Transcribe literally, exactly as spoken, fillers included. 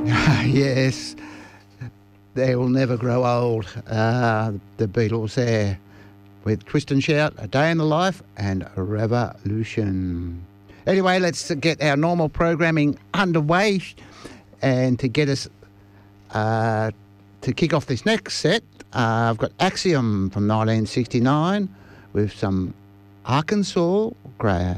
Yes, they will never grow old. Uh, the Beatles there with Twist and Shout, A Day in the Life and Revolution. Anyway, let's get our normal programming underway, and to get us uh, to kick off this next set, uh, I've got Axiom from nineteen sixty-nine with some Arkansas Gra-